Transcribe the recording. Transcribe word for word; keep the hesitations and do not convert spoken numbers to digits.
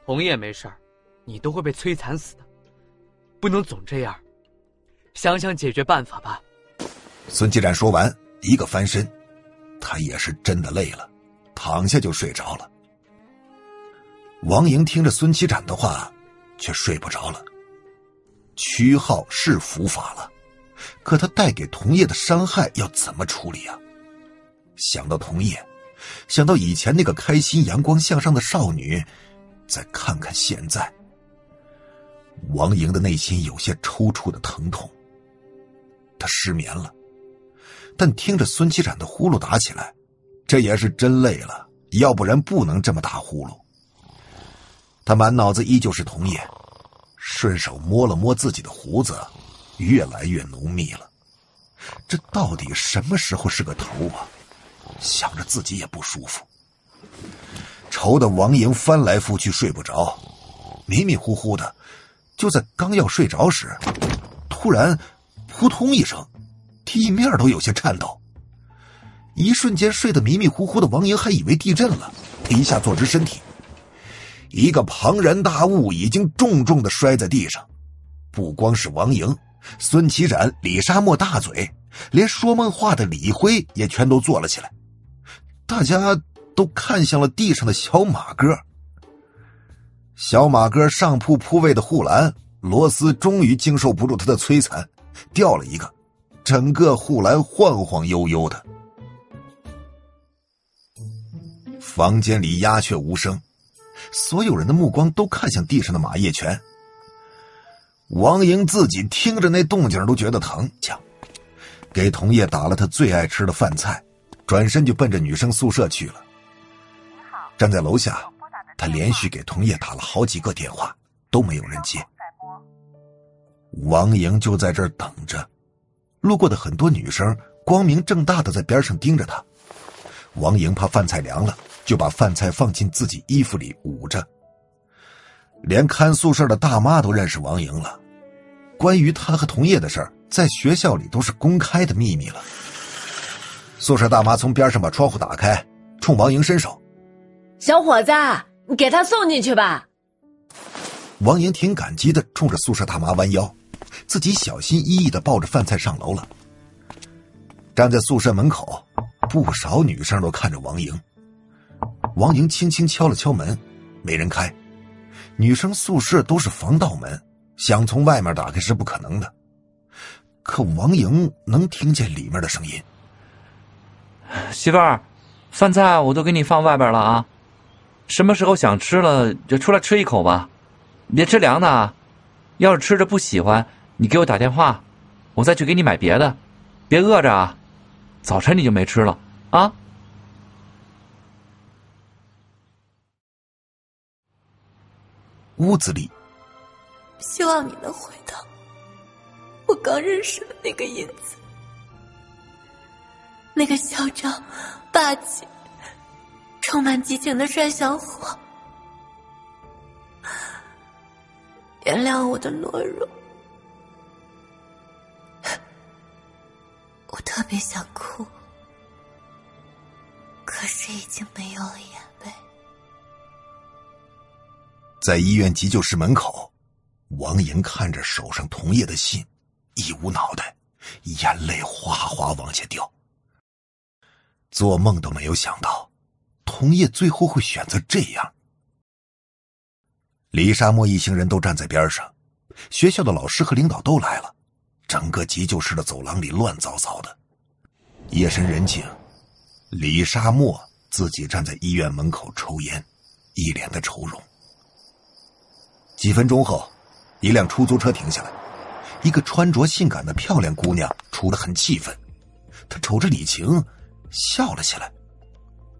红叶没事儿，你都会被摧残死的，不能总这样，想想解决办法吧。 孙继展说完，一个翻身，他也是真的累了，躺下就睡着了。王莹听着孙继展的话，却睡不着了。曲浩是伏法了，可他带给童叶的伤害要怎么处理啊？想到童叶，想到以前那个开心阳光向上的少女，再看看现在，王莹的内心有些抽搐的疼痛。他失眠了，但听着孙继展的呼噜打起来，这也是真累了，要不然不能这么打呼噜。他满脑子依旧是童叶，顺手摸了摸自己的胡子，越来越浓密了。这到底什么时候是个头啊？想着自己也不舒服，愁得王莹翻来覆去睡不着，迷迷糊糊的。就在刚要睡着时，突然扑通一声，地面都有些颤抖。一瞬间睡得迷迷糊糊的王莹还以为地震了，一下坐直身体，一个庞然大物已经重重地摔在地上。不光是王莹，孙启展、李沙漠大嘴，连说梦话的李辉也全都坐了起来。大家都看向了地上的小马哥。小马哥上铺铺位的护栏，罗斯终于经受不住他的摧残，掉了一个，整个护栏晃晃悠悠的。房间里鸦雀无声，所有人的目光都看向地上的马叶拳。王莹自己听着那动静都觉得疼，给童叶打了他最爱吃的饭菜，转身就奔着女生宿舍去了。站在楼下，他连续给童叶打了好几个电话，都没有人接。王莹就在这儿等着，路过的很多女生光明正大的在边上盯着他。王莹怕饭菜凉了，就把饭菜放进自己衣服里捂着。连看宿舍的大妈都认识王莹了，关于她和童叶的事儿，在学校里都是公开的秘密了。宿舍大妈从边上把窗户打开，冲王莹伸手：“ 小伙子，你给他送进去吧。” 王莹挺感激的冲着宿舍大妈弯腰，自己小心翼翼的抱着饭菜上楼了。站在宿舍门口，不少女生都看着王莹。王莹轻轻敲了敲门，没人开。女生宿舍都是防盗门，想从外面打开是不可能的。可王莹能听见里面的声音：“ 媳妇儿，饭菜我都给你放外边了啊，什么时候想吃了就出来吃一口吧，别吃凉的啊。要是吃着不喜欢，你给我打电话，我再去给你买别的，别饿着啊。早晨你就没吃了啊。” 屋子里， 希望你能回到我刚认识的那个银子，那个嚣张、霸气、充满激情的帅小伙。原谅我的懦弱，我特别想哭，可是已经没有了眼泪。 在医院急救室门口，王莹看着手上童叶的信，一捂脑袋，眼泪哗哗往下掉。做梦都没有想到，童叶最后会选择这样。李沙漠一行人都站在边上，学校的老师和领导都来了，整个急救室的走廊里乱糟糟的。夜深人静，李沙漠自己站在医院门口抽烟，一脸的愁容。几分钟后，一辆出租车停下来，一个穿着性感的漂亮姑娘出得很气愤，她瞅着李晴笑了起来。